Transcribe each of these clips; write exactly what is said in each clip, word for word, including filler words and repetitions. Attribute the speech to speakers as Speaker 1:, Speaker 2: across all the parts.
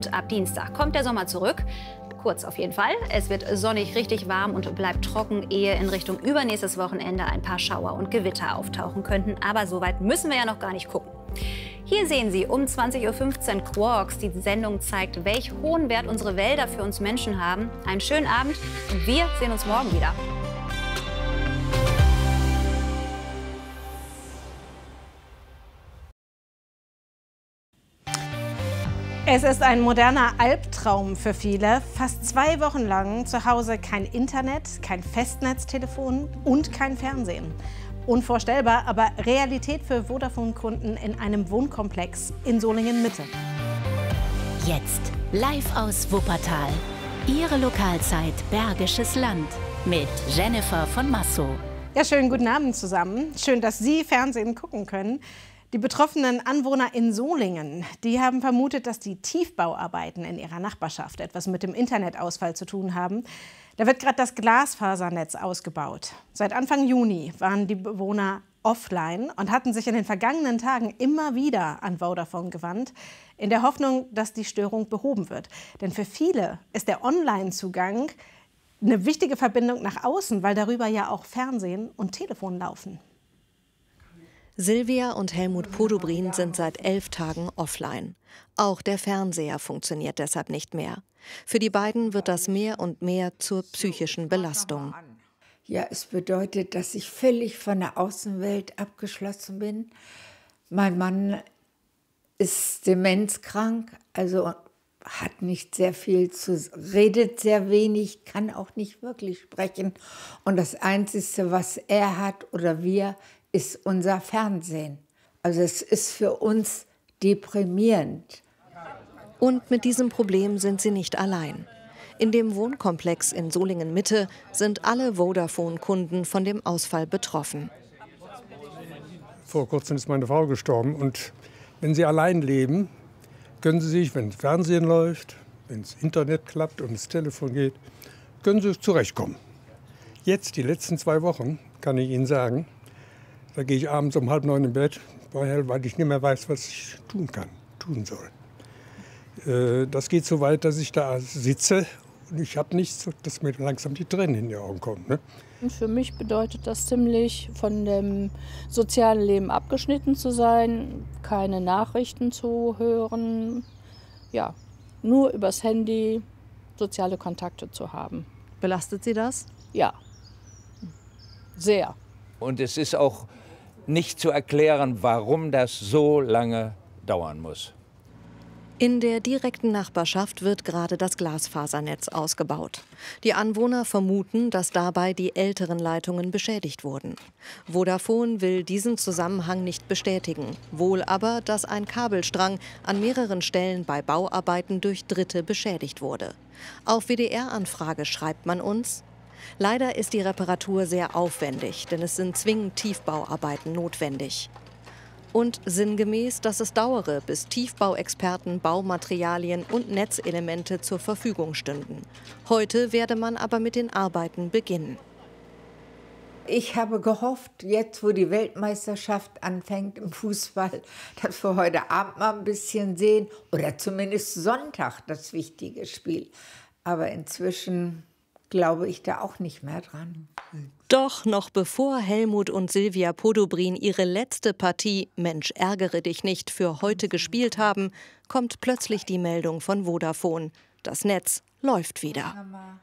Speaker 1: Ab Dienstag kommt der Sommer zurück. Kurz auf jeden Fall. Es wird sonnig, richtig warm und bleibt trocken, ehe in Richtung übernächstes Wochenende ein paar Schauer und Gewitter auftauchen könnten. Aber so weit müssen wir ja noch gar nicht gucken. Hier sehen Sie um zwanzig Uhr fünfzehn Quarks. Die Sendung zeigt, welch hohen Wert unsere Wälder für uns Menschen haben. Einen schönen Abend und wir sehen uns morgen wieder.
Speaker 2: Es ist ein moderner Albtraum für viele. Fast zwei Wochen lang zu Hause kein Internet, kein Festnetztelefon und kein Fernsehen. Unvorstellbar, aber Realität für Vodafone-Kunden in einem Wohnkomplex in Solingen-Mitte.
Speaker 3: Jetzt live aus Wuppertal. Ihre Lokalzeit Bergisches Land mit Jennifer von Massow.
Speaker 2: Ja, schönen guten Abend zusammen. Schön, dass Sie Fernsehen gucken können. Die betroffenen Anwohner in Solingen, die haben vermutet, dass die Tiefbauarbeiten in ihrer Nachbarschaft etwas mit dem Internetausfall zu tun haben. Da wird gerade das Glasfasernetz ausgebaut. Seit Anfang Juni waren die Bewohner offline und hatten sich in den vergangenen Tagen immer wieder an Vodafone gewandt, in der Hoffnung, dass die Störung behoben wird. Denn für viele ist der Online-Zugang eine wichtige Verbindung nach außen, weil darüber ja auch Fernsehen und Telefon laufen.
Speaker 4: Silvia und Helmut Podobrin sind seit elf Tagen offline. Auch der Fernseher funktioniert deshalb nicht mehr. Für die beiden wird das mehr und mehr zur psychischen Belastung.
Speaker 5: Ja, es bedeutet, dass ich völlig von der Außenwelt abgeschlossen bin. Mein Mann ist demenzkrank, also hat nicht sehr viel zu, redet sehr wenig, kann auch nicht wirklich sprechen. Und das Einzige, was er hat oder wir, ist unser Fernsehen. Also es ist für uns deprimierend.
Speaker 4: Und mit diesem Problem sind sie nicht allein. In dem Wohnkomplex in Solingen-Mitte sind alle Vodafone-Kunden von dem Ausfall betroffen.
Speaker 6: Vor kurzem ist meine Frau gestorben und wenn Sie allein leben, können Sie sich, wenn das Fernsehen läuft, wenn das Internet klappt und das Telefon geht, können Sie zurechtkommen. Jetzt, die letzten zwei Wochen, kann ich Ihnen sagen, da gehe ich abends um halb neun im Bett, weil ich nicht mehr weiß, was ich tun kann, tun soll. Das geht so weit, dass ich da sitze und ich habe nichts, dass mir langsam die Tränen in die Augen kommen. Ne?
Speaker 7: Für mich bedeutet das ziemlich, von dem sozialen Leben abgeschnitten zu sein, keine Nachrichten zu hören, ja, nur übers Handy soziale Kontakte zu haben.
Speaker 4: Belastet Sie das?
Speaker 7: Ja, sehr.
Speaker 8: Und es ist auch nicht zu erklären, warum das so lange dauern muss.
Speaker 4: In der direkten Nachbarschaft wird gerade das Glasfasernetz ausgebaut. Die Anwohner vermuten, dass dabei die älteren Leitungen beschädigt wurden. Vodafone will diesen Zusammenhang nicht bestätigen, wohl aber, dass ein Kabelstrang an mehreren Stellen bei Bauarbeiten durch Dritte beschädigt wurde. Auf W D R-Anfrage schreibt man uns: Leider ist die Reparatur sehr aufwendig, denn es sind zwingend Tiefbauarbeiten notwendig. Und sinngemäß, dass es dauere, bis Tiefbauexperten Baumaterialien und Netzelemente zur Verfügung stünden. Heute werde man aber mit den Arbeiten beginnen.
Speaker 5: Ich habe gehofft, jetzt wo die Weltmeisterschaft anfängt im Fußball, dass wir heute Abend mal ein bisschen sehen oder zumindest Sonntag das wichtige Spiel. Aber inzwischen glaube ich da auch nicht mehr dran.
Speaker 4: Doch noch bevor Helmut und Silvia Podobrin ihre letzte Partie Mensch, ärgere dich nicht für heute gespielt haben, kommt plötzlich die Meldung von Vodafone. Das Netz läuft wieder.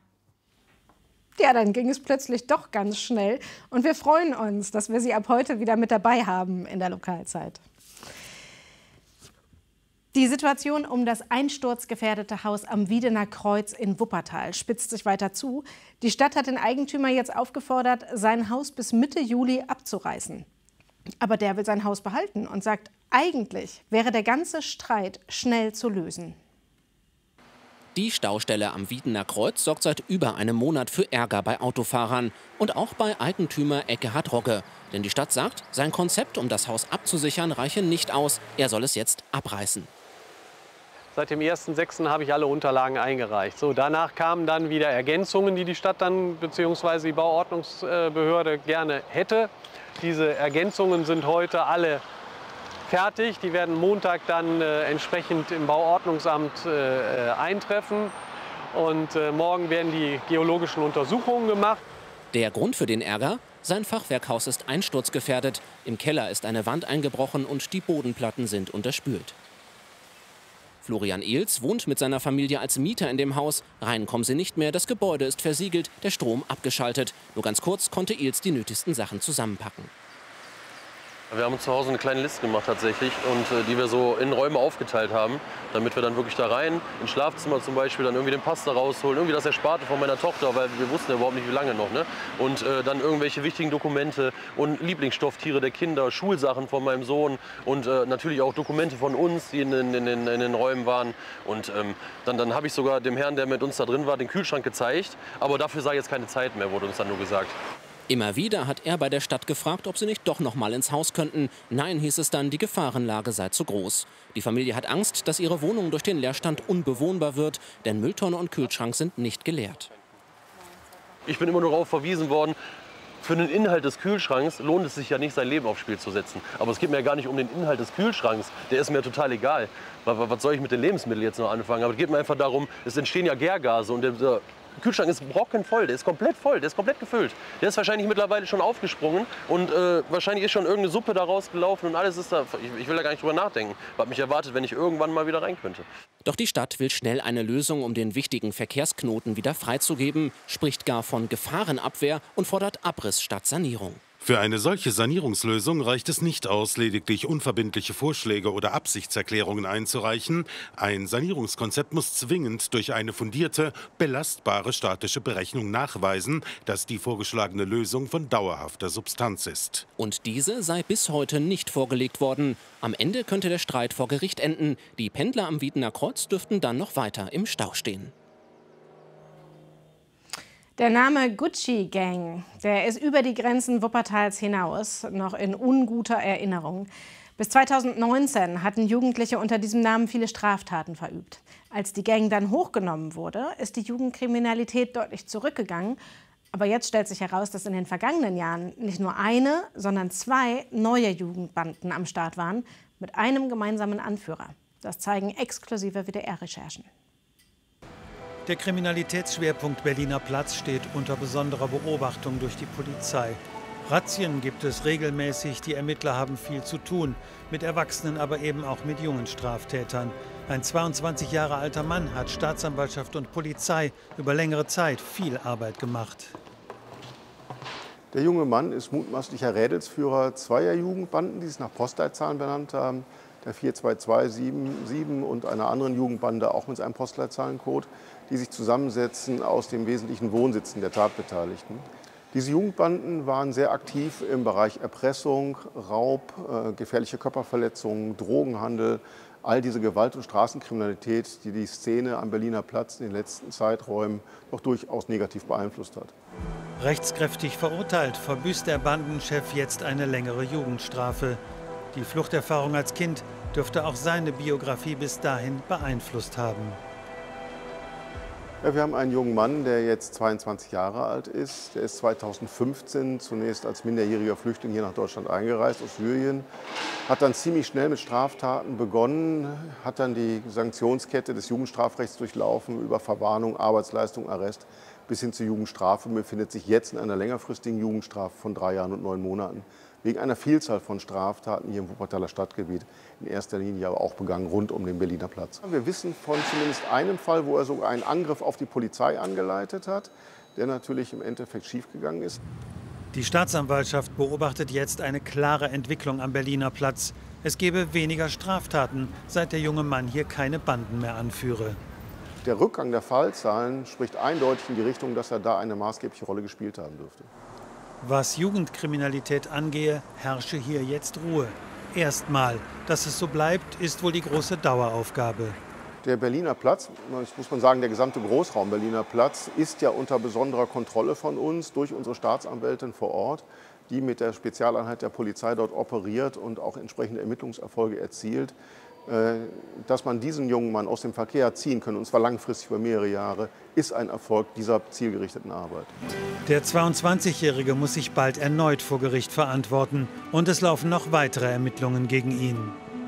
Speaker 2: Ja, dann ging es plötzlich doch ganz schnell. Und wir freuen uns, dass wir Sie ab heute wieder mit dabei haben in der Lokalzeit. Die Situation um das einsturzgefährdete Haus am Wiedener Kreuz in Wuppertal spitzt sich weiter zu. Die Stadt hat den Eigentümer jetzt aufgefordert, sein Haus bis Mitte Juli abzureißen. Aber der will sein Haus behalten und sagt, eigentlich wäre der ganze Streit schnell zu lösen.
Speaker 9: Die Staustelle am Wiedener Kreuz sorgt seit über einem Monat für Ärger bei Autofahrern und auch bei Eigentümer Eckehard Rogge. Denn die Stadt sagt, sein Konzept, um das Haus abzusichern, reiche nicht aus. Er soll es jetzt abreißen.
Speaker 10: Seit dem ersten sechsten habe ich alle Unterlagen eingereicht. So, danach kamen dann wieder Ergänzungen, die die Stadt dann bzw. die Bauordnungsbehörde gerne hätte. Diese Ergänzungen sind heute alle fertig. Die werden Montag dann äh, entsprechend im Bauordnungsamt äh, eintreffen. Und äh, morgen werden die geologischen Untersuchungen gemacht.
Speaker 9: Der Grund für den Ärger? Sein Fachwerkhaus ist einsturzgefährdet. Im Keller ist eine Wand eingebrochen und die Bodenplatten sind unterspült. Florian Ehls wohnt mit seiner Familie als Mieter in dem Haus. Rein kommen sie nicht mehr, das Gebäude ist versiegelt, der Strom abgeschaltet. Nur ganz kurz konnte Ehls die nötigsten Sachen zusammenpacken.
Speaker 11: Wir haben uns zu Hause eine kleine Liste gemacht tatsächlich und äh, die wir so in Räume aufgeteilt haben, damit wir dann wirklich da rein, ins Schlafzimmer zum Beispiel, dann irgendwie den Pass da rausholen, irgendwie das Ersparte von meiner Tochter, weil wir wussten ja überhaupt nicht, wie lange noch, ne? Und äh, dann irgendwelche wichtigen Dokumente und Lieblingsstofftiere der Kinder, Schulsachen von meinem Sohn und äh, natürlich auch Dokumente von uns, die in, in, in, in den Räumen waren. Und ähm, dann, dann habe ich sogar dem Herrn, der mit uns da drin war, den Kühlschrank gezeigt, aber dafür sei jetzt keine Zeit mehr, wurde uns dann nur gesagt.
Speaker 9: Immer wieder hat er bei der Stadt gefragt, ob sie nicht doch noch mal ins Haus könnten. Nein, hieß es dann, die Gefahrenlage sei zu groß. Die Familie hat Angst, dass ihre Wohnung durch den Leerstand unbewohnbar wird, denn Mülltonne und Kühlschrank sind nicht geleert.
Speaker 11: Ich bin immer nur darauf verwiesen worden, für den Inhalt des Kühlschranks lohnt es sich ja nicht, sein Leben aufs Spiel zu setzen. Aber es geht mir ja gar nicht um den Inhalt des Kühlschranks, der ist mir total egal. Was soll ich mit den Lebensmitteln jetzt noch anfangen? Aber es geht mir einfach darum, es entstehen ja Gärgase und der Kühlschrank ist brockenvoll, der ist komplett voll, der ist komplett gefüllt. Der ist wahrscheinlich mittlerweile schon aufgesprungen und äh, wahrscheinlich ist schon irgendeine Suppe da rausgelaufen und alles ist da. Ich, ich will da gar nicht drüber nachdenken, was mich erwartet, wenn ich irgendwann mal wieder rein könnte.
Speaker 9: Doch die Stadt will schnell eine Lösung, um den wichtigen Verkehrsknoten wieder freizugeben, spricht gar von Gefahrenabwehr und fordert Abriss statt Sanierung.
Speaker 12: Für eine solche Sanierungslösung reicht es nicht aus, lediglich unverbindliche Vorschläge oder Absichtserklärungen einzureichen. Ein Sanierungskonzept muss zwingend durch eine fundierte, belastbare statische Berechnung nachweisen, dass die vorgeschlagene Lösung von dauerhafter Substanz ist.
Speaker 9: Und diese sei bis heute nicht vorgelegt worden. Am Ende könnte der Streit vor Gericht enden. Die Pendler am Wiedener Kreuz dürften dann noch weiter im Stau stehen.
Speaker 2: Der Name Gucci Gang, der ist über die Grenzen Wuppertals hinaus noch in unguter Erinnerung. Bis zweitausendneunzehn hatten Jugendliche unter diesem Namen viele Straftaten verübt. Als die Gang dann hochgenommen wurde, ist die Jugendkriminalität deutlich zurückgegangen. Aber jetzt stellt sich heraus, dass in den vergangenen Jahren nicht nur eine, sondern zwei neue Jugendbanden am Start waren, mit einem gemeinsamen Anführer. Das zeigen exklusive W D R-Recherchen.
Speaker 13: Der Kriminalitätsschwerpunkt Berliner Platz steht unter besonderer Beobachtung durch die Polizei. Razzien gibt es regelmäßig, die Ermittler haben viel zu tun, mit Erwachsenen, aber eben auch mit jungen Straftätern. Ein zweiundzwanzig Jahre alter Mann hat Staatsanwaltschaft und Polizei über längere Zeit viel Arbeit gemacht.
Speaker 14: Der junge Mann ist mutmaßlicher Rädelsführer zweier Jugendbanden, die es nach Postleitzahlen benannt haben, der vier zwei zwei sieben sieben und einer anderen Jugendbande auch mit einem Postleitzahlencode, die sich zusammensetzen aus den wesentlichen Wohnsitzen der Tatbeteiligten. Diese Jugendbanden waren sehr aktiv im Bereich Erpressung, Raub, äh, gefährliche Körperverletzungen, Drogenhandel, all diese Gewalt- und Straßenkriminalität, die die Szene am Berliner Platz in den letzten Zeiträumen noch durchaus negativ beeinflusst hat.
Speaker 13: Rechtskräftig verurteilt, verbüßt der Bandenchef jetzt eine längere Jugendstrafe. Die Fluchterfahrung als Kind dürfte auch seine Biografie bis dahin beeinflusst haben.
Speaker 14: Ja, wir haben einen jungen Mann, der jetzt zweiundzwanzig Jahre alt ist. Der ist zweitausendfünfzehn zunächst als minderjähriger Flüchtling hier nach Deutschland eingereist aus Syrien. Hat dann ziemlich schnell mit Straftaten begonnen, hat dann die Sanktionskette des Jugendstrafrechts durchlaufen über Verwarnung, Arbeitsleistung, Arrest bis hin zur Jugendstrafe und befindet sich jetzt in einer längerfristigen Jugendstrafe von drei Jahren und neun Monaten. Wegen einer Vielzahl von Straftaten hier im Wuppertaler Stadtgebiet, in erster Linie aber auch begangen rund um den Berliner Platz. Wir wissen von zumindest einem Fall, wo er sogar einen Angriff auf die Polizei angeleitet hat, der natürlich im Endeffekt schiefgegangen ist.
Speaker 13: Die Staatsanwaltschaft beobachtet jetzt eine klare Entwicklung am Berliner Platz. Es gebe weniger Straftaten, seit der junge Mann hier keine Banden mehr anführe.
Speaker 14: Der Rückgang der Fallzahlen spricht eindeutig in die Richtung, dass er da eine maßgebliche Rolle gespielt haben dürfte.
Speaker 13: Was Jugendkriminalität angehe, herrsche hier jetzt Ruhe. Erstmal, dass es so bleibt, ist wohl die große Daueraufgabe.
Speaker 14: Der Berliner Platz, das muss man sagen, der gesamte Großraum Berliner Platz, ist ja unter besonderer Kontrolle von uns durch unsere Staatsanwältin vor Ort, die mit der Spezialeinheit der Polizei dort operiert und auch entsprechende Ermittlungserfolge erzielt. Dass man diesen jungen Mann aus dem Verkehr ziehen kann, und zwar langfristig über mehrere Jahre, ist ein Erfolg dieser zielgerichteten Arbeit.
Speaker 13: Der zweiundzwanzigjährige muss sich bald erneut vor Gericht verantworten. Und es laufen noch weitere Ermittlungen gegen ihn.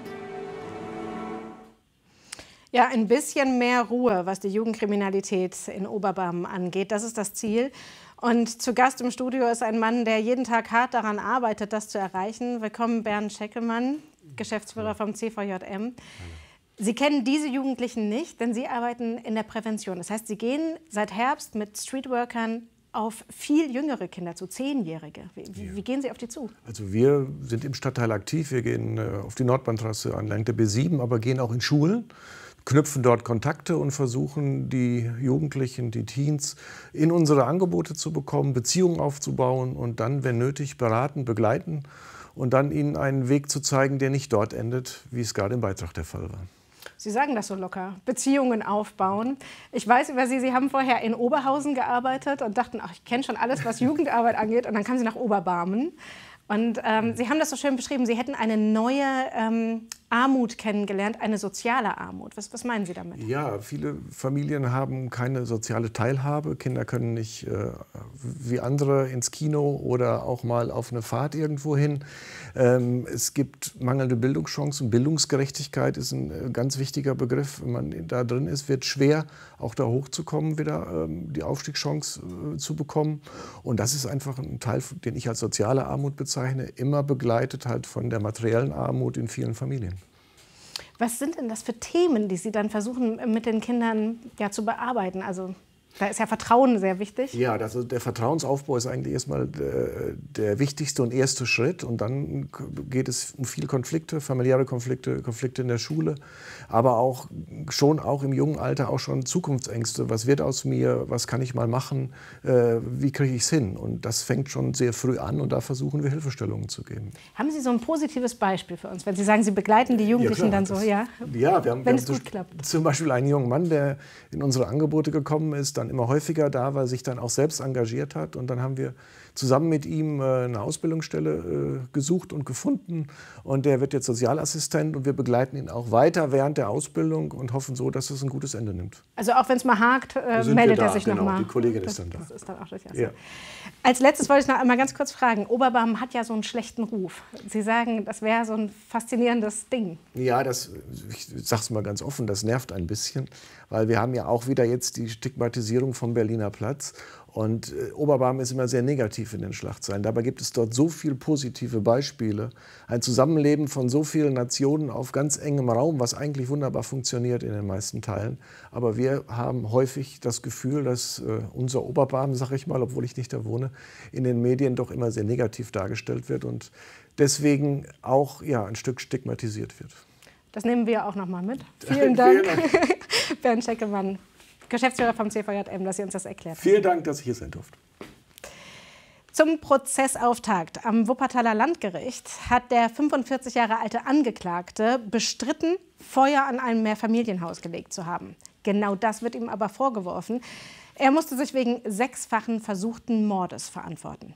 Speaker 2: Ja, ein bisschen mehr Ruhe, was die Jugendkriminalität in Oberbarmen angeht. Das ist das Ziel. Und zu Gast im Studio ist ein Mann, der jeden Tag hart daran arbeitet, das zu erreichen. Willkommen, Bernd Scheckelmann, Geschäftsführer vom C V J M. Sie kennen diese Jugendlichen nicht, denn Sie arbeiten in der Prävention. Das heißt, Sie gehen seit Herbst mit Streetworkern auf viel jüngere Kinder zu, Zehnjährige. Wie, wie, wie gehen Sie auf die zu?
Speaker 15: Also wir sind im Stadtteil aktiv. Wir gehen äh, auf die Nordbahntrasse entlang der B sieben, aber gehen auch in Schulen, knüpfen dort Kontakte und versuchen, die Jugendlichen, die Teens in unsere Angebote zu bekommen, Beziehungen aufzubauen und dann, wenn nötig, beraten, begleiten und dann ihnen einen Weg zu zeigen, der nicht dort endet, wie es gerade im Beitrag der Fall war.
Speaker 2: Sie sagen das so locker, Beziehungen aufbauen. Ich weiß über Sie, Sie haben vorher in Oberhausen gearbeitet und dachten, ach, ich kenne schon alles, was Jugendarbeit angeht. Und dann kamen Sie nach Oberbarmen. Und ähm, Sie haben das so schön beschrieben, Sie hätten eine neue ähm, Armut kennengelernt, eine soziale Armut. Was, was meinen Sie damit?
Speaker 15: Ja, viele Familien haben keine soziale Teilhabe. Kinder können nicht äh, wie andere ins Kino oder auch mal auf eine Fahrt irgendwo hin. Ähm, es gibt mangelnde Bildungschancen. Bildungsgerechtigkeit ist ein äh, ganz wichtiger Begriff. Wenn man da drin ist, wird es schwer, auch da hochzukommen, wieder ähm, die Aufstiegschance äh, zu bekommen. Und das ist einfach ein Teil, den ich als soziale Armut bezeichne. Immer begleitet halt von der materiellen Armut in vielen Familien.
Speaker 2: Was sind denn das für Themen, die Sie dann versuchen, mit den Kindern ja, zu bearbeiten? Also da ist ja Vertrauen sehr wichtig.
Speaker 15: Ja, das, der Vertrauensaufbau ist eigentlich erstmal der, der wichtigste und erste Schritt. Und dann geht es um viele Konflikte, familiäre Konflikte, Konflikte in der Schule, aber auch schon auch im jungen Alter auch schon Zukunftsängste. Was wird aus mir? Was kann ich mal machen? Äh, wie kriege ich es hin? Und das fängt schon sehr früh an und da versuchen wir Hilfestellungen zu geben.
Speaker 2: Haben Sie so ein positives Beispiel für uns, wenn Sie sagen, Sie begleiten die Jugendlichen
Speaker 15: ja, klar,
Speaker 2: dann so,
Speaker 15: das,
Speaker 2: ja?
Speaker 15: Ja, wir haben,
Speaker 2: wenn
Speaker 15: wir
Speaker 2: es
Speaker 15: haben
Speaker 2: gut klappt.
Speaker 15: Zum Beispiel einen jungen Mann, der in unsere Angebote gekommen ist, dann immer häufiger da, weil er sich dann auch selbst engagiert hat. Und dann haben wir zusammen mit ihm äh, eine Ausbildungsstelle äh, gesucht und gefunden. Und der wird jetzt Sozialassistent und wir begleiten ihn auch weiter während der Ausbildung und hoffen so, dass es ein gutes Ende nimmt.
Speaker 2: Also auch wenn es mal hakt, äh, meldet
Speaker 15: da,
Speaker 2: er sich
Speaker 15: genau,
Speaker 2: noch mal.
Speaker 15: Die Kollegin
Speaker 2: das,
Speaker 15: ist dann da.
Speaker 2: Das ist dann auch das Erste.
Speaker 15: Ja.
Speaker 2: Als letztes wollte ich noch einmal ganz kurz fragen. Oberbarmen hat ja so einen schlechten Ruf. Sie sagen, das wäre so ein faszinierendes Ding.
Speaker 15: Ja, das, ich sage es mal ganz offen, das nervt ein bisschen, weil wir haben ja auch wieder jetzt die Stigmatisierung vom Berliner Platz. Und äh, Oberbarmen ist immer sehr negativ in den Schlagzeilen. Dabei gibt es dort so viele positive Beispiele. Ein Zusammenleben von so vielen Nationen auf ganz engem Raum, was eigentlich wunderbar funktioniert in den meisten Teilen. Aber wir haben häufig das Gefühl, dass äh, unser Oberbarmen, sage ich mal, obwohl ich nicht da wohne, in den Medien doch immer sehr negativ dargestellt wird und deswegen auch ja, ein Stück stigmatisiert wird.
Speaker 2: Das nehmen wir auch noch mal mit. Vielen Dank, Bernd Scheckelmann, Geschäftsführer vom C V J M, dass Sie uns das erklärt haben.
Speaker 15: Vielen Dank, dass ich hier sein durfte.
Speaker 2: Zum Prozessauftakt am Wuppertaler Landgericht hat der fünfundvierzig Jahre alte Angeklagte bestritten, Feuer an einem Mehrfamilienhaus gelegt zu haben. Genau das wird ihm aber vorgeworfen. Er musste sich wegen sechsfachen versuchten Mordes verantworten.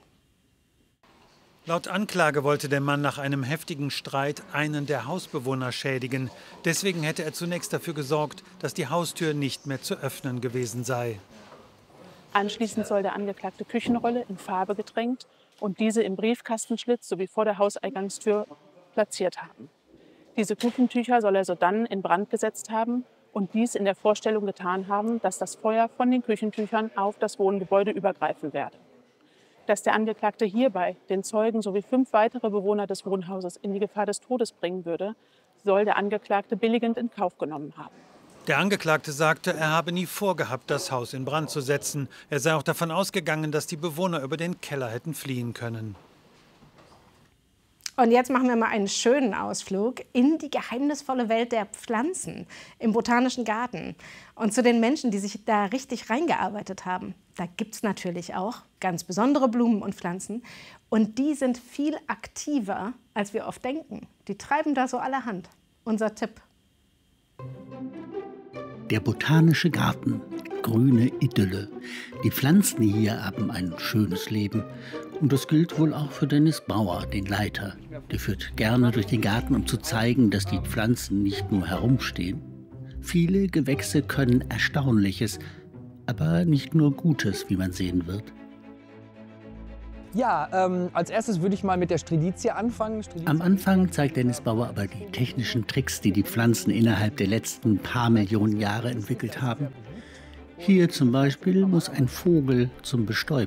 Speaker 13: Laut Anklage wollte der Mann nach einem heftigen Streit einen der Hausbewohner schädigen. Deswegen hätte er zunächst dafür gesorgt, dass die Haustür nicht mehr zu öffnen gewesen sei.
Speaker 16: Anschließend soll der Angeklagte Küchenrolle in Farbe getränkt und diese im Briefkastenschlitz sowie vor der Hauseingangstür platziert haben. Diese Küchentücher soll er sodann in Brand gesetzt haben und dies in der Vorstellung getan haben, dass das Feuer von den Küchentüchern auf das Wohngebäude übergreifen werde. Dass der Angeklagte hierbei den Zeugen sowie fünf weitere Bewohner des Wohnhauses in die Gefahr des Todes bringen würde, soll der Angeklagte billigend in Kauf genommen haben.
Speaker 13: Der Angeklagte sagte, er habe nie vorgehabt, das Haus in Brand zu setzen. Er sei auch davon ausgegangen, dass die Bewohner über den Keller hätten fliehen können.
Speaker 2: Und jetzt machen wir mal einen schönen Ausflug in die geheimnisvolle Welt der Pflanzen im Botanischen Garten. Und zu den Menschen, die sich da richtig reingearbeitet haben. Da gibt es natürlich auch ganz besondere Blumen und Pflanzen. Und die sind viel aktiver, als wir oft denken. Die treiben da so allerhand. Unser Tipp.
Speaker 17: Der Botanische Garten. Grüne Idylle. Die Pflanzen hier haben ein schönes Leben. Und das gilt wohl auch für Dennis Bauer, den Leiter. Der führt gerne durch den Garten, um zu zeigen, dass die Pflanzen nicht nur herumstehen. Viele Gewächse können Erstaunliches, aber nicht nur Gutes, wie man sehen wird.
Speaker 18: Ja, ähm, als erstes würde ich mal mit der Strelizie anfangen. Strelizie
Speaker 17: Am Anfang zeigt Dennis Bauer aber die technischen Tricks, die die Pflanzen innerhalb der letzten paar Millionen Jahre entwickelt haben. Hier zum Beispiel muss ein Vogel zum Bestäuben.